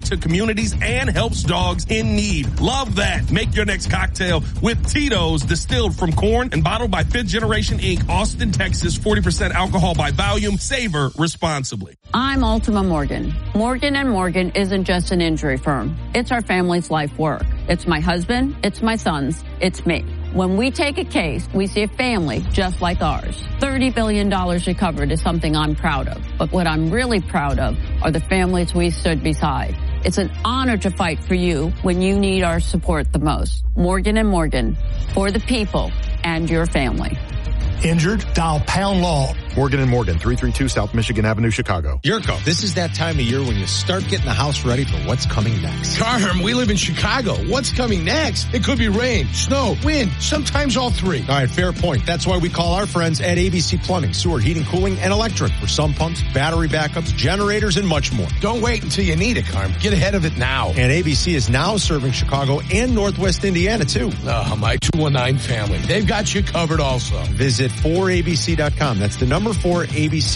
to communities and helps dogs in need. Love that. Make your next cocktail with Tito's, distilled from corn and bottled by Fifth Generation Inc., Austin, Texas, 40% alcohol by volume. Savor responsibly. I'm Ultima Morgan. Morgan & Morgan isn't just an injury firm. It's our family's life work. It's my husband, it's my sons, it's me. When we take a case, we see a family just like ours. $30 billion recovered is something I'm proud of. But what I'm really proud of are the families we stood beside. It's an honor to fight for you when you need our support the most. Morgan & Morgan, for the people and your family. Injured? Dial Pound Law. Morgan & Morgan, 332 South Michigan Avenue, Chicago. Yurko, this is that time of year when you start getting the house ready for what's coming next. Carm, we live in Chicago. What's coming next? It could be rain, snow, wind, sometimes all three. All right, fair point. That's why we call our friends at ABC Plumbing, Sewer, Heating, Cooling, and Electric for sump pumps, battery backups, generators, and much more. Don't wait until you need it, Carm. Get ahead of it now. And ABC is now serving Chicago and Northwest Indiana, too. Oh, my 219 family. They've got you covered also. Visit 4abc.com. That's the number 4abc.com.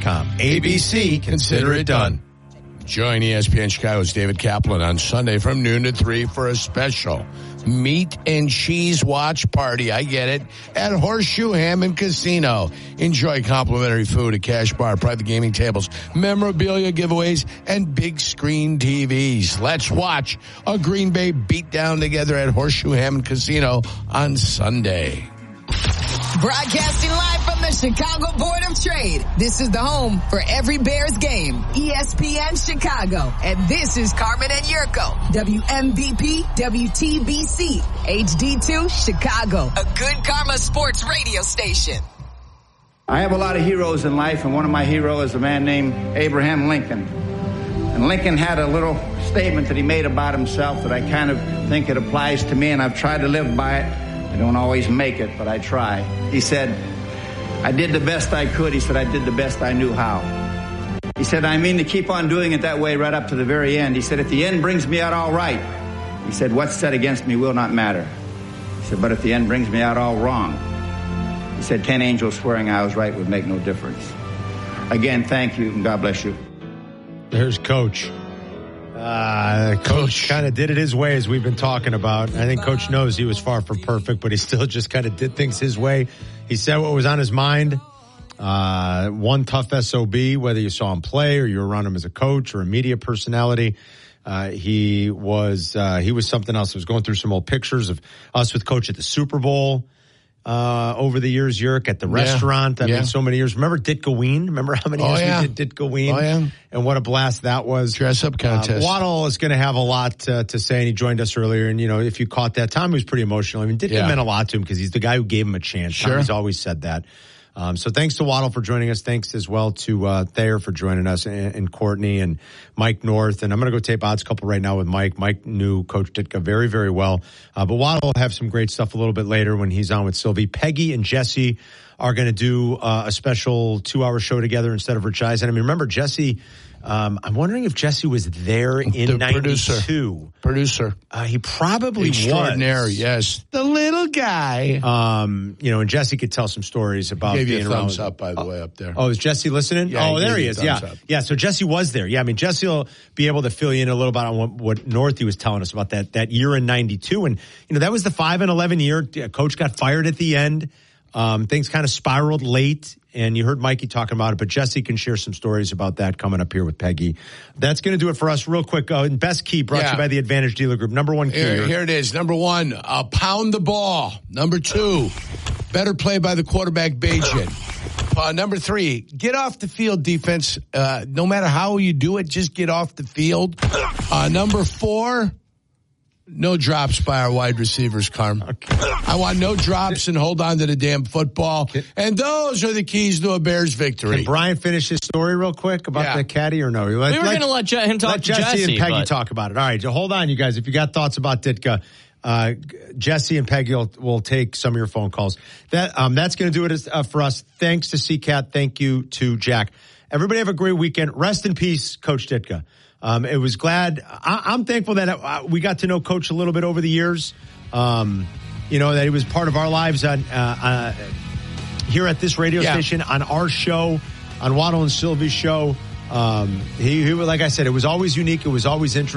ABC, consider it done. Join ESPN Chicago's David Kaplan on Sunday from noon to 3 for a special meat and cheese watch party. I get it. At Horseshoe Hammond Casino. Enjoy complimentary food, a cash bar, private gaming tables, memorabilia giveaways, and big screen TVs. Let's watch a Green Bay beatdown together at Horseshoe Hammond Casino on Sunday. Broadcasting live from the Chicago Board of Trade. This is the home for every Bears game. ESPN Chicago. And this is Carmen and Yurko. WMVP, WTBC, HD2, Chicago. A good Karma Sports radio station. I have a lot of heroes in life, and one of my heroes is a man named Abraham Lincoln. And Lincoln had a little statement that he made about himself that I kind of think it applies to me, and I've tried to live by it. I don't always make it, but I try. He said, I did the best I could. He said, I did the best I knew how. He said, I mean to keep on doing it that way right up to the very end. He said, if the end brings me out all right, he said, what's said against me will not matter. He said, but if the end brings me out all wrong, he said, 10 angels swearing I was right would make no difference. Again, thank you, and God bless you. There's Coach. Coach kind of did it his way, as we've been talking about. I think Coach knows he was far from perfect, but he still just kind of did things his way. He said what was on his mind. One tough SOB, whether you saw him play or you were around him as a coach or a media personality. He was something else. I was going through some old pictures of us with Coach at the Super Bowl. Over the years, Yurk, at the restaurant. I mean, so many years. Remember Ditka Ween? Remember how many years we did Ditka Ween? Oh, yeah. And what a blast that was. Dress-up contest. Waddle is going to have a lot to say, and he joined us earlier. And, you know, if you caught that, Tommy was pretty emotional. I mean, Ditka meant a lot to him because he's the guy who gave him a chance. Sure. Tommy's always said that. So thanks to Waddle for joining us. Thanks as well to Thayer for joining us, and Courtney and Mike North. And I'm going to go tape odds couple right now with Mike. Mike knew Coach Ditka very, very well. But Waddle will have some great stuff a little bit later when he's on with Sylvie. Peggy and Jesse are going to do a special 2-hour show together instead of Rich Eisen. I mean, remember Jesse... I'm wondering if Jesse was there in 92. Producer. He probably Extraordinary, was. Yes. The little guy. You know, and Jesse could tell some stories about being being around. Thumbs around. Up, by the way, up there. Oh, is Jesse listening? Yeah, there he is. Yeah. Up. Yeah, so Jesse was there. Yeah, I mean, Jesse will be able to fill you in a little bit on what Northy was telling us about that year in 92. And, you know, that was the 5-11 year. Coach got fired at the end. Things kind of spiraled late, and you heard Mikey talking about it, but Jesse can share some stories about that coming up here with Peggy. That's going to do it for us real quick. Best key brought to you by the Advantage Dealer Group. Number one key. Here it is. Number one, pound the ball. Number two, better play by the quarterback, Bajan. Number three, get off the field defense. No matter how you do it, just get off the field. Number four, no drops by our wide receivers, Carm. Okay. I want no drops and hold on to the damn football. And those are the keys to a Bears victory. Can Brian finish his story real quick about the caddy or no? We were going to let him talk to Jesse and Peggy but... talk about it. All right, hold on, you guys. If you got thoughts about Ditka, Jesse and Peggy will take some of your phone calls. That's going to do it for us. Thanks to CCAT. Thank you to Jack. Everybody have a great weekend. Rest in peace, Coach Ditka. It was glad. I'm thankful that we got to know Coach a little bit over the years. You know, that he was part of our lives on here at this radio station, on our show, on Waddle and Sylvie's show. He, like I said, it was always unique. It was always interesting.